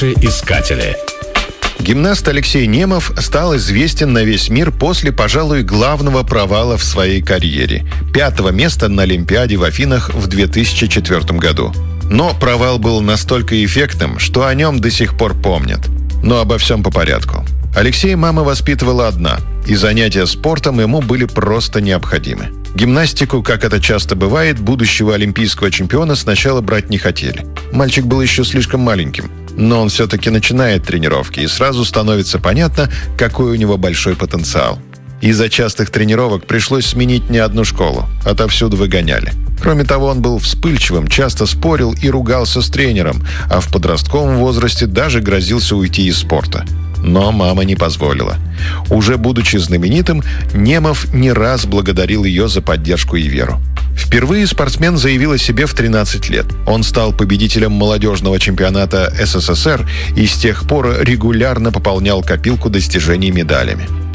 Искатели. Гимнаст Алексей Немов стал известен на весь мир после, пожалуй, главного провала в своей карьере – 5-го места на Олимпиаде в Афинах в 2004 году. Но провал был настолько эффектным, что о нем до сих пор помнят. Но обо всем по порядку. Алексея мама воспитывала одна, и занятия спортом ему были просто необходимы. Гимнастику, как это часто бывает, будущего олимпийского чемпиона сначала брать не хотели. Мальчик был еще слишком маленьким. Но он все-таки начинает тренировки, и сразу становится понятно, какой у него большой потенциал. Из-за частых тренировок пришлось сменить не одну школу. Отовсюду выгоняли. Кроме того, он был вспыльчивым, часто спорил и ругался с тренером, а в подростковом возрасте даже грозился уйти из спорта. Но мама не позволила. Уже будучи знаменитым, Немов не раз благодарил ее за поддержку и веру. Впервые спортсмен заявил о себе в 13 лет. Он стал победителем молодежного чемпионата СССР и с тех пор регулярно пополнял копилку достижений медалями. В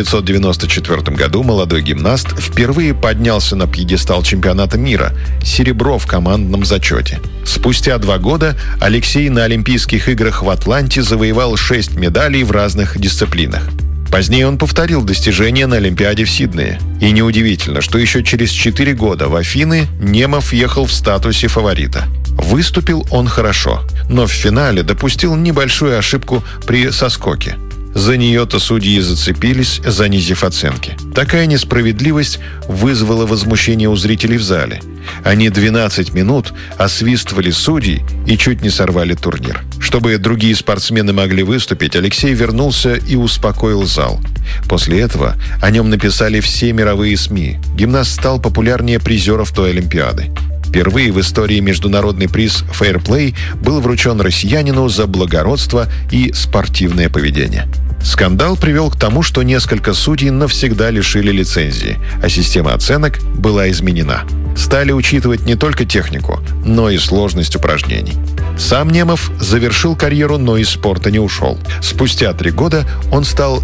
1994 году молодой гимнаст впервые поднялся на пьедестал чемпионата мира – серебро в командном зачете. Спустя 2 года Алексей на Олимпийских играх в Атланте завоевал 6 медалей в разных дисциплинах. Позднее он повторил достижения на Олимпиаде в Сиднее. И неудивительно, что еще через 4 года в Афины Немов ехал в статусе фаворита. Выступил он хорошо, но в финале допустил небольшую ошибку при соскоке. За нее-то судьи зацепились, занизив оценки. Такая несправедливость вызвала возмущение у зрителей в зале. Они 12 минут освистывали судей и чуть не сорвали турнир. Чтобы другие спортсмены могли выступить, Алексей вернулся и успокоил зал. После этого о нем написали все мировые СМИ. Гимнаст стал популярнее призеров той Олимпиады. Впервые в истории международный приз «Фэйрплей» был вручен россиянину за благородство и спортивное поведение. Скандал привел к тому, что несколько судей навсегда лишили лицензии, а система оценок была изменена. Стали учитывать не только технику, но и сложность упражнений. Сам Немов завершил карьеру, но из спорта не ушел. Спустя 3 года он стал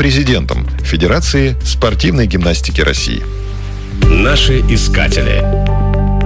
вице-президентом Федерации спортивной гимнастики России. Наши искатели.